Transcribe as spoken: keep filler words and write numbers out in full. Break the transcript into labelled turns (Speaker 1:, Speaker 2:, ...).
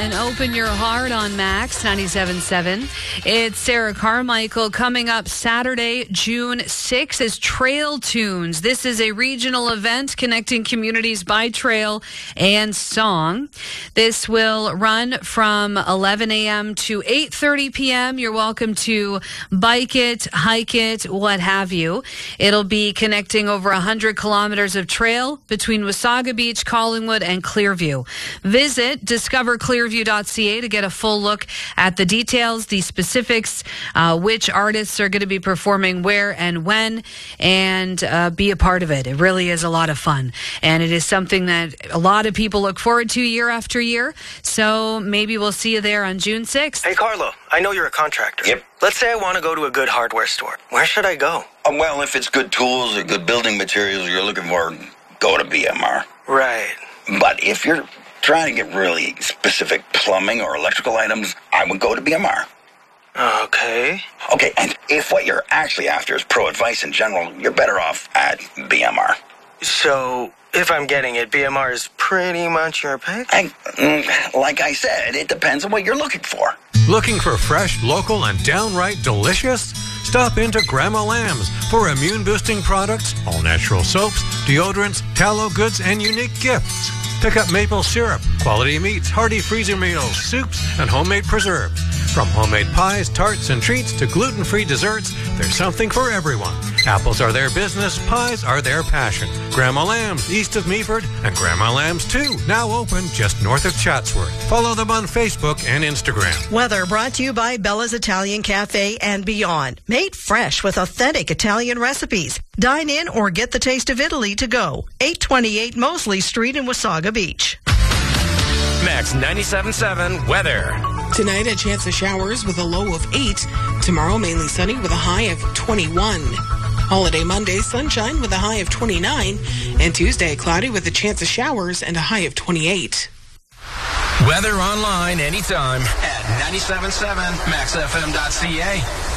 Speaker 1: and Open Your Heart on Max ninety-seven point seven. It's Sarah Carmichael. Coming up Saturday, June sixth is Trail Tunes. This is a regional event connecting communities by trail and song. This will run from eleven a.m. to eight thirty p.m. You're welcome to bike it, hike it, what have you. It'll be connecting over one hundred kilometers of trail between Wasaga Beach, Collingwood, and Clearview. Visit discover clearview dot c a to get a full look at the details, the specifics, uh, which artists are going to be performing where and when, and uh, be a part of it. It really is a lot of fun, and it is something that a lot of people look forward to year after year, so maybe we'll see you there on June sixth.
Speaker 2: Hey, Carlo, I know you're a contractor.
Speaker 3: Yep.
Speaker 2: Let's say I want to go to a good hardware store. Where should I go?
Speaker 3: Uh, well, if it's good tools or good building materials you're looking for, go to B M R.
Speaker 2: Right.
Speaker 3: But if you're trying to get really specific plumbing or electrical items, I would go to B M R.
Speaker 2: Okay.
Speaker 3: Okay, and if what you're actually after is pro advice in general, you're better off at B M R.
Speaker 2: So, if I'm getting it, B M R is pretty much your pick?
Speaker 3: I, mm, like I said, it depends on what you're looking for.
Speaker 4: Looking for fresh, local, and downright delicious? Stop into Grandma Lamb's for immune-boosting products, all-natural soaps, deodorants, tallow goods, and unique gifts. Pick up maple syrup, quality meats, hearty freezer meals, soups, and homemade preserves. From homemade pies, tarts, and treats to gluten-free desserts, there's something for everyone. Apples are their business, pies are their passion. Grandma Lamb's, east of Meaford, and Grandma Lamb's too, now open just north of Chatsworth. Follow them on Facebook and Instagram.
Speaker 5: Weather brought to you by Bella's Italian Cafe and Beyond. Made fresh with authentic Italian recipes. Dine in or get the taste of Italy to go. eight twenty-eight Mosley Street in Wasaga Beach.
Speaker 6: Max ninety-seven point seven weather.
Speaker 7: Tonight, a chance of showers with a low of eight. Tomorrow, mainly sunny with a high of twenty-one. Holiday Monday, sunshine with a high of twenty-nine. And Tuesday, cloudy with a chance of showers and a high of twenty-eight.
Speaker 6: Weather online anytime at ninety-seven point seven max f m dot c a.